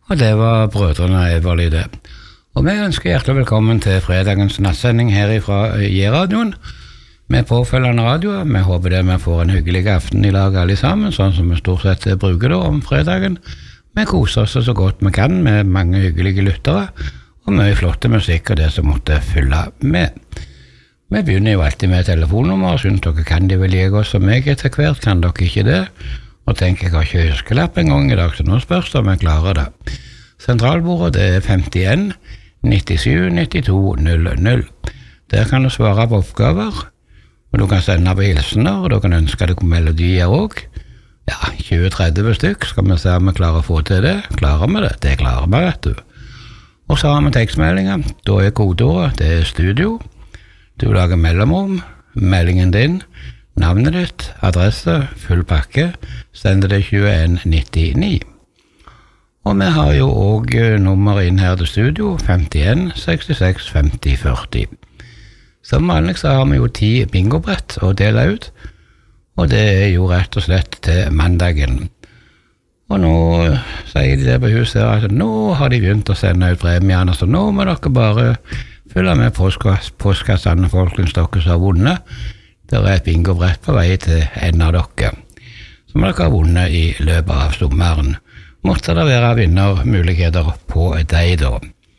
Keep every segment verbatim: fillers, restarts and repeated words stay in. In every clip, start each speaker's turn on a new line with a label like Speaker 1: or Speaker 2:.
Speaker 1: Og det var brødrene Everly det. Og vi ønsker hjertelig velkommen til fredagens nattsending her fra J-radioen med påfølgende radio. Vi håper det vi får en hyggelig aften i lag alle sammen, sånn som vi stort sett bruker det om fredagen. Vi koser oss så godt vi kan med mange hyggelige lyttere, og mye flotte musikk og det som måtte fylle med. Vi begynner jo alltid med telefonnummer, og synes dere kan de vel like oss som meg etter hvert, kan dere ikke det? Og tenker jeg har ikke huskelapp en gang i dag, så nå spørs det om jeg klarer det. Sentralbordet det er femtien nittisju nittito null null. Der kan du svare på oppgaver, og du kan sende på hilsener, og du kan ønske deg melodier også. Ja, tjue til tretti stykk, skal vi se om vi klarer å få til det. Klarer vi det? Det klarer vi, vet du. Og så har vi tekstmeldinger. Da er kodeordet, det er studio. Du lager mellomrom, meldingen din, navnet ditt, adresse, full pakke, sender det tjueen nittini. Og vi har jo også nummer inn her til studio, femtien sekstiseks femti førti. Som vanlig så har vi jo ti bingobrett å dele ut, og det er jo rett og slett til mandagen. Og nå sier de det på huset at nå har de begynt å sende ut premierne, så nå må dere bare følge med postkassene, folkens, dere som har vunnet. Det er et bingobrett på vei til en av dere, som dere har vunnet i løpet av sommeren. Måtte det være vinnermuligheter på deg da.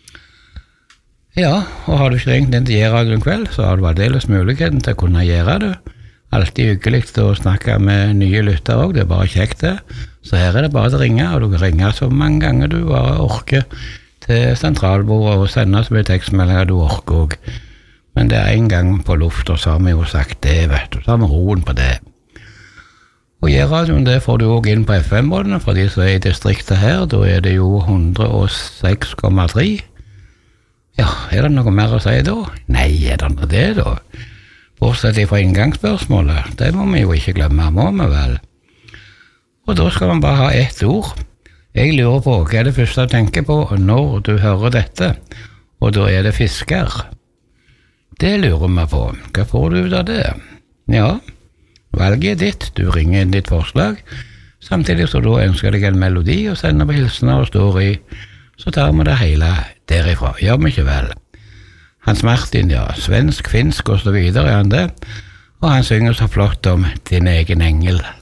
Speaker 1: Ja, og har du ikke ringt inn til J-radioen kveld, så har du aldeles muligheten til å kunne gjøre det. Alltid hyggelig å snakke med nye lytter også, det er bare kjekt det. Så her er det bare å ringe, og du kan ringe så mange ganger du bare orker til sentralbordet og sende så mye tekstmeldinger du orker også. Men det er en gang på luft, og så har vi jo sagt det, vet du, så har vi roen på det. Og J-radioen, det får du også inn på F M-båndene, for de som er i distriktet her, da er det jo hundre og seks komma tre. Ja, er det noe mer å si da? Nei, er det noe det da? Bortsett fra inngangsspørsmålet, det må vi jo ikke glemme, må vi vel? Og da skal man bare ha ett ord. Jeg lurer på, hva er det første du tenker på når du hører dette? Og da er det fisker. Det lurer vi på. Hva får du ut av det? Ja, valget er ditt. Du ringer inn ditt forslag. Samtidig så du ønsker deg en melodi og sender på hilsener og står i, så tar vi det hele derifra. Gjør vi ikke vel? Hans Martin, ja, svensk, finsk og så videre er han det. Og han synger så flott om din egen engel.